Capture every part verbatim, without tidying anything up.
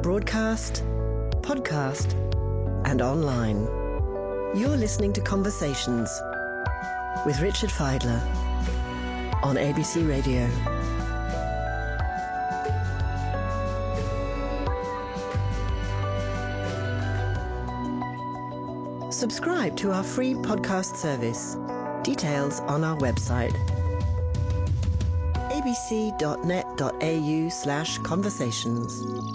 broadcast, podcast, and online. You're listening to Conversations with Richard Fidler on A B C Radio. Subscribe to our free podcast service. Details on our website. abc.net.au slash conversations.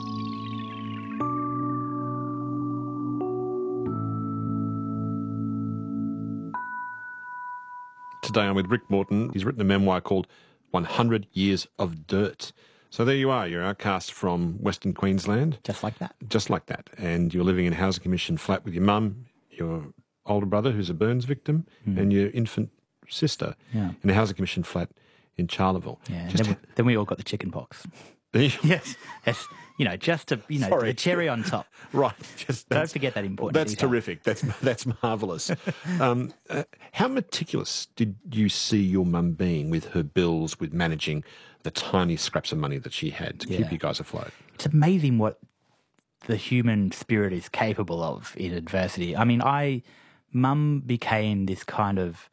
Today I'm with Rick Morton. He's written a memoir called one hundred Years of Dirt. So there you are. You're outcast from Western Queensland. Just like that. Just like that. And you're living in a housing commission flat with your mum, your older brother who's a burns victim, mm. and your infant sister yeah. in a housing commission flat in Charleville. Yeah, then we, then we all got the chicken pox. yes, yes. You know, just to, you know, Sorry. the cherry on top. Right. Just, Don't forget that important That's detail. terrific. That's that's marvellous. um, uh, how meticulous did you see your mum being with her bills, with managing the tiny scraps of money that she had to Yeah. keep you guys afloat? It's amazing what the human spirit is capable of in adversity. I mean, I, mum became this kind of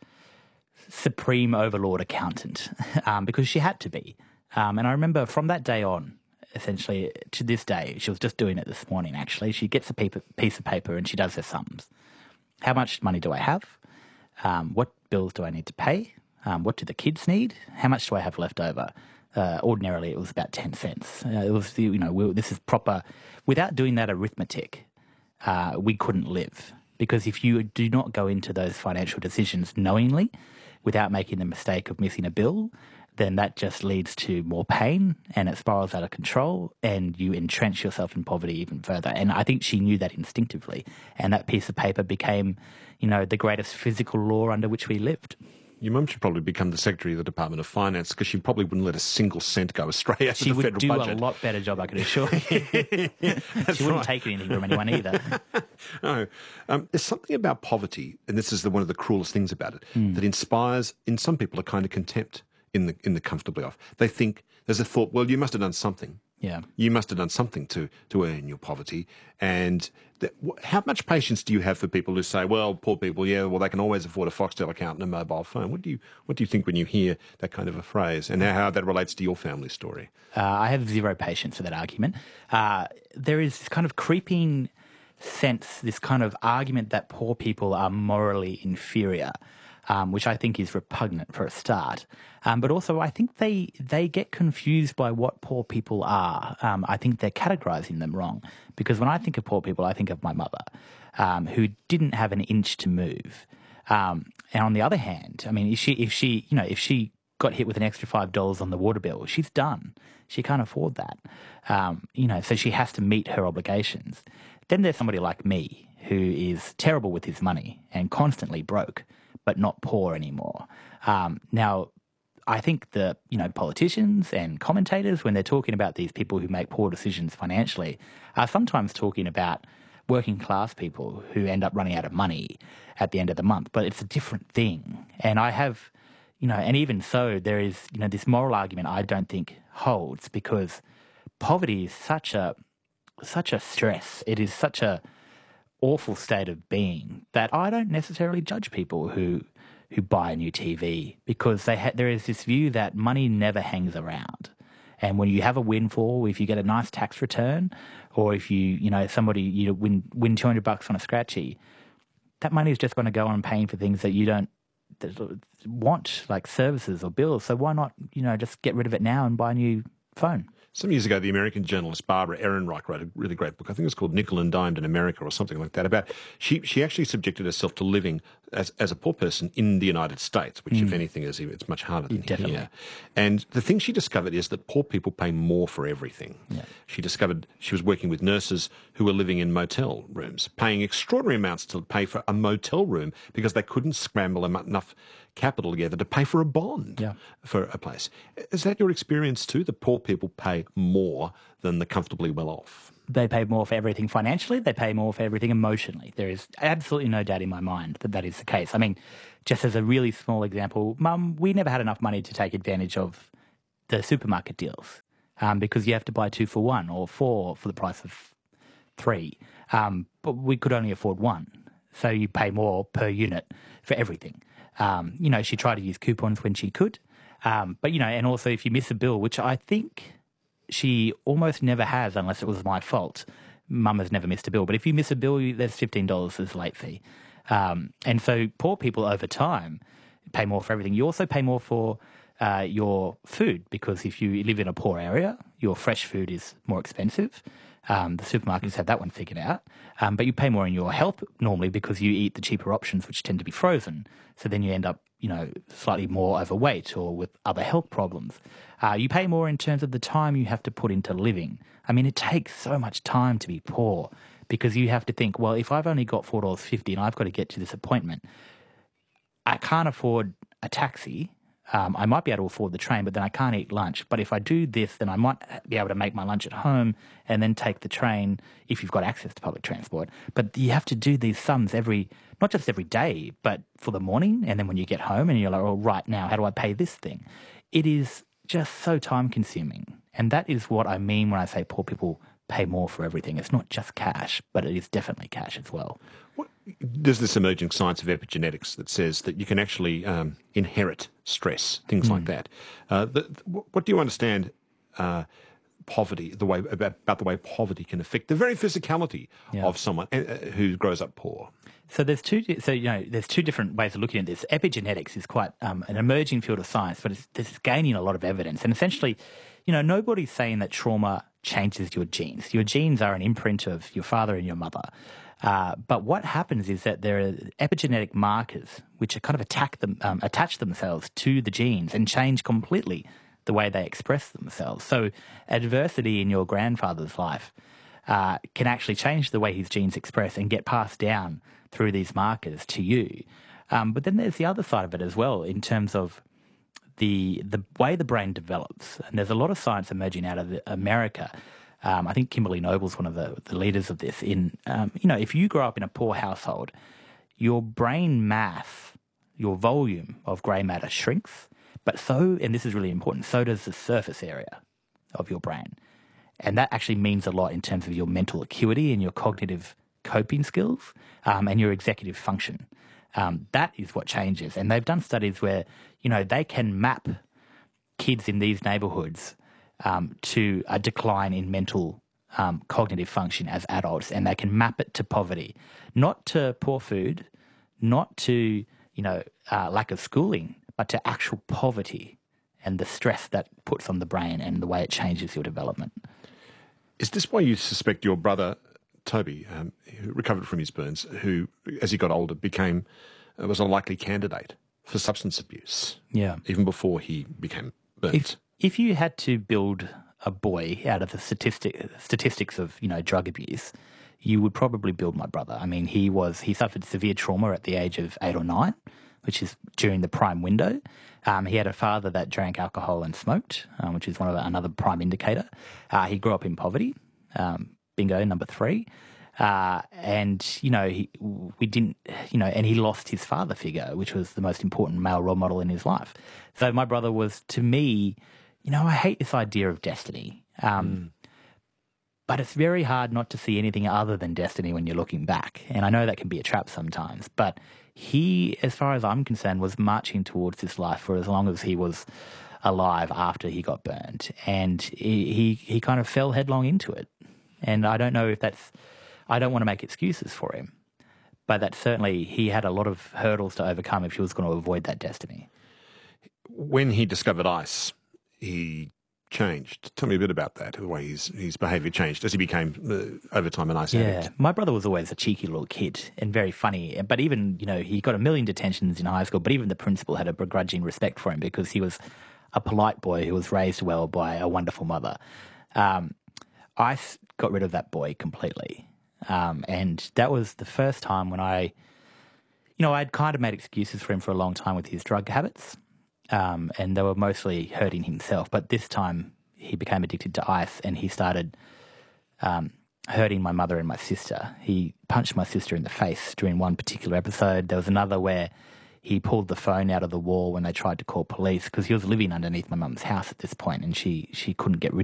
supreme overlord accountant um, because she had to be. Um, and I remember from that day on, essentially to this day, she was just doing it this morning actually, she gets a paper, piece of paper and she does her sums. How much money do I have? Um, what bills do I need to pay? Um, what do the kids need? How much do I have left over? Uh, ordinarily it was about ten cents. Uh, it was, you know, we, this is proper. Without doing that arithmetic, uh, we couldn't live. Because if you do not go into those financial decisions knowingly, without making the mistake of missing a bill, then that just leads to more pain and it spirals out of control and you entrench yourself in poverty even further. And I think she knew that instinctively. And that piece of paper became, you know, the greatest physical law under which we lived. Your mum should probably become the Secretary of the Department of Finance because she probably wouldn't let a single cent go astray out she of the federal budget. She would do a lot better job, I can assure you. She wouldn't right. take anything from anyone either. No. Um, there's something about poverty, and this is the, one of the cruelest things about it, mm. that inspires in some people a kind of contempt in the in the comfortably off. They think, there's a thought, well, you must have done something. Yeah. You must have done something to, to earn your poverty. And that, how much patience do you have for people who say, well, poor people, yeah, well, they can always afford a Foxtel account and a mobile phone? What do you what do you think when you hear that kind of a phrase and how that relates to your family story? Uh, I have zero patience for that argument. Uh, there is this kind of creeping sense, this kind of argument that poor people are morally inferior, um, which I think is repugnant for a start. Um, but also I think they they get confused by what poor people are. Um, I think they're categorising them wrong. Because when I think of poor people, I think of my mother, um, who didn't have an inch to move. Um, and on the other hand, I mean, if she, if she, you know, if she got hit with an extra five dollars on the water bill, she's done. She can't afford that. Um, you know, so she has to meet her obligations. Then there's somebody like me who is terrible with his money and constantly broke, but not poor anymore. Um, now, I think the, you know, politicians and commentators, when they're talking about these people who make poor decisions financially, are sometimes talking about working class people who end up running out of money at the end of the month. But it's a different thing. And I have, you know, and even so, there is, you know, this moral argument I don't think holds because poverty is such a, such a stress. It is such a awful state of being that I don't necessarily judge people who who buy a new T V because they ha- there is this view that money never hangs around. And when you have a windfall, if you get a nice tax return or if you, you know, somebody, you win, win two hundred bucks on a scratchy, that money is just going to go on paying for things that you don't want, like services or bills. So why not, you know, just get rid of it now and buy a new phone? Some years ago, the American journalist Barbara Ehrenreich wrote a really great book. I think it was called Nickel and Dimed in America or something like that. About she she actually subjected herself to living as as a poor person in the United States, which, mm. if anything, is it's much harder than Definitely. here. And the thing she discovered is that poor people pay more for everything. Yeah. She discovered she was working with nurses who were living in motel rooms, paying extraordinary amounts to pay for a motel room because they couldn't scramble enough capital together to pay for a bond yeah. for a place. Is that your experience too? The poor people pay more than the comfortably well off? They pay more for everything financially. They pay more for everything emotionally. There is absolutely no doubt in my mind that that is the case. I mean, just as a really small example, Mum, we never had enough money to take advantage of the supermarket deals. um, because you have to buy two for one or four for the price of three. Um, but we could only afford one. So you pay more per unit for everything. Um, you know, she tried to use coupons when she could. Um, but, you know, and also if you miss a bill, which I think she almost never has unless it was my fault. Mum has never missed a bill. But if you miss a bill, there's fifteen dollars as late fee. Um, and so poor people over time pay more for everything. You also pay more for uh, your food because if you live in a poor area, your fresh food is more expensive. Um, the supermarkets have that one figured out. Um, but you pay more in your health normally because you eat the cheaper options, which tend to be frozen. So then you end up, you know, slightly more overweight or with other health problems. Uh, you pay more in terms of the time you have to put into living. I mean, it takes so much time to be poor because you have to think, well, if I've only got four dollars fifty and I've got to get to this appointment, I can't afford a taxi. Um, I might be able to afford the train, but then I can't eat lunch. But if I do this, then I might be able to make my lunch at home and then take the train if you've got access to public transport. But you have to do these sums every, not just every day, but for the morning. And then when you get home and you're like, oh, right now, how do I pay this thing? It is just so time consuming. And that is what I mean when I say poor people pay more for everything. It's not just cash, but it is definitely cash as well. What, there's this emerging science of epigenetics that says that you can actually um, inherit stress, things mm. like that. Uh, the, what do you understand uh, poverty, the way about, about the way poverty can affect the very physicality yeah. of someone uh, who grows up poor? So there's two. So you know, there's two different ways of looking at this. Epigenetics is quite um, an emerging field of science, but it's, it's gaining a lot of evidence. And essentially, you know, nobody's saying that trauma changes your genes. Your genes are an imprint of your father and your mother. Uh, but what happens is that there are epigenetic markers which are kind of attack them, um, attach themselves to the genes and change completely the way they express themselves. So adversity in your grandfather's life uh, can actually change the way his genes express and get passed down through these markers to you. Um, but then there's the other side of it as well in terms of the the way the brain develops. And there's a lot of science emerging out of America. Um, I think Kimberly Noble's one of the, the leaders of this. In um, you know, if you grow up in a poor household, your brain mass, your volume of grey matter shrinks. But so, and this is really important, so does the surface area of your brain. And that actually means a lot in terms of your mental acuity and your cognitive coping skills um, and your executive function. Um, that is what changes. And they've done studies where, you know, they can map kids in these neighbourhoods um, to a decline in mental um, cognitive function as adults, and they can map it to poverty, not to poor food, not to, you know, uh, lack of schooling, but to actual poverty and the stress that puts on the brain and the way it changes your development. Is this why you suspect your brother Toby, um, who recovered from his burns, who, as he got older, became uh, was a likely candidate for substance abuse? Yeah, even before he became burnt. If if you had to build a boy out of the statistic statistics of you know drug abuse, you would probably build my brother. I mean, he was he suffered severe trauma at the age of eight or nine, which is during the prime window. Um, he had a father that drank alcohol and smoked, um, which is one of the, another prime indicator. Uh, he grew up in poverty. Um, bingo, number three. Uh, and, you know, he, we didn't, you know, and he lost his father figure, which was the most important male role model in his life. So my brother was, to me, you know, I hate this idea of destiny. Um, mm. But it's very hard not to see anything other than destiny when you're looking back. And I know that can be a trap sometimes. But he, as far as I'm concerned, was marching towards this life for as long as he was alive after he got burned. And he, he, he kind of fell headlong into it. And I don't know if that's, I don't want to make excuses for him, but that certainly he had a lot of hurdles to overcome if he was going to avoid that destiny. When he discovered ice, he changed. Tell me a bit about that, the way his, his behaviour changed as he became, uh, over time, an ice yeah. addict. My brother was always a cheeky little kid and very funny. But even, you know, he got a million detentions in high school, but even the principal had a begrudging respect for him because he was a polite boy who was raised well by a wonderful mother. Um, Ice got rid of that boy completely. Um, and that was the first time when I, you know, I'd kind of made excuses for him for a long time with his drug habits. Um, and they were mostly hurting himself. But this time he became addicted to ice and he started um, hurting my mother and my sister. He punched my sister in the face during one particular episode. There was another where he pulled the phone out of the wall when they tried to call police because he was living underneath my mum's house at this point and she, she couldn't get rid of